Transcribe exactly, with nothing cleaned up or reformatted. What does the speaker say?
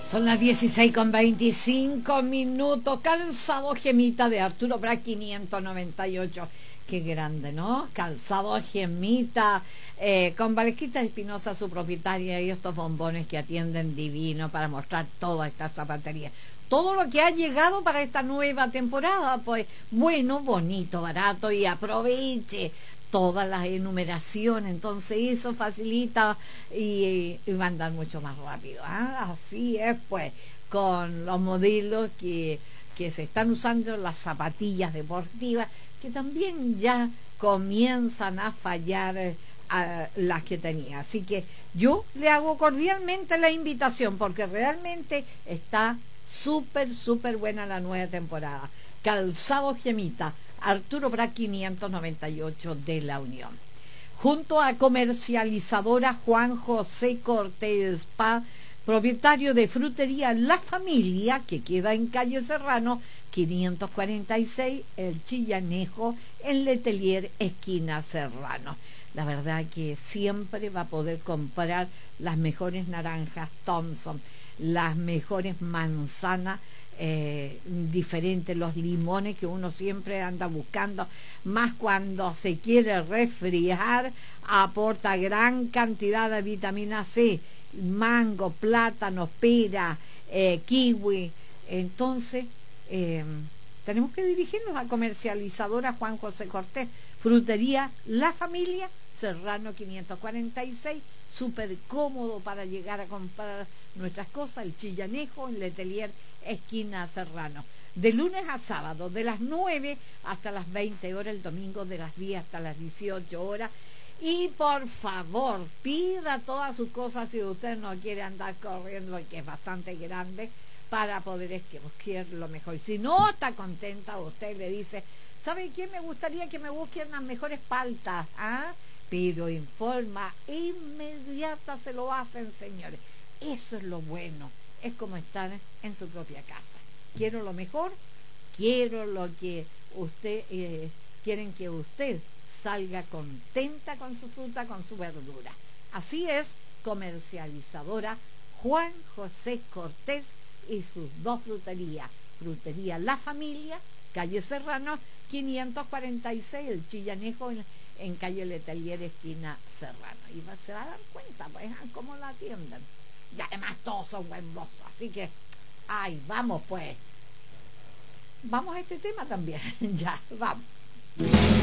Son las dieciséis con veinticinco minutos. Calzado Gemita de Arturo Prat quinientos noventa y ocho. Qué grande, ¿no? Calzado Gemita, eh, con Valesquita Espinosa, su propietaria, y estos bombones que atienden divino para mostrar toda esta zapatería. Todo lo que ha llegado para esta nueva temporada, pues bueno, bonito, barato, y aproveche todas las enumeraciones, entonces eso facilita y, y va a andar mucho más rápido. ¿Ah? Así es, pues, con los modelos que, que se están usando, las zapatillas deportivas, que también ya comienzan a fallar eh, a las que tenía. Así que yo le hago cordialmente la invitación, porque realmente está súper, súper buena la nueva temporada. Calzado Gemita, Arturo Prat quinientos noventa y ocho de La Unión. Junto a comercializadora Juan José Cortés Paz, propietario de frutería La Familia, que queda en calle Serrano quinientos cuarenta y seis, El Chillanejo, en Letelier, esquina Serrano. La verdad que siempre va a poder comprar las mejores naranjas Thompson, las mejores manzanas eh, diferentes, los limones que uno siempre anda buscando, más cuando se quiere resfriar, aporta gran cantidad de vitamina C, mango, plátano, pera, eh, kiwi. Entonces eh, tenemos que dirigirnos a comercializadora Juan José Cortés, frutería La Familia, Serrano quinientos cuarenta y seis, súper cómodo para llegar a comprar nuestras cosas, El Chillanejo, en Letelier, esquina Serrano. De lunes a sábado, de las nueve hasta las veinte horas, el domingo de las diez hasta las dieciocho horas. Y por favor, pida todas sus cosas si usted no quiere andar corriendo, que es bastante grande, para poder escoger lo mejor. Si no está contenta, usted le dice, ¿sabe qué? Me gustaría que me busquen las mejores paltas, ¿ah? Pero en forma inmediata se lo hacen, señores. Eso es lo bueno, es como estar en su propia casa. Quiero lo mejor, quiero lo que usted, eh, quieren que usted salga contenta con su fruta, con su verdura. Así es, comercializadora Juan José Cortés y sus dos fruterías. Frutería La Familia, calle Serrano, quinientos cuarenta y seis, El Chillanejo, en, en calle Letelier, esquina Serrano. Y se va a dar cuenta, pues, cómo la atienden. Y además todos son buenos, así que, ay, vamos pues. Vamos a este tema también, ya, vamos.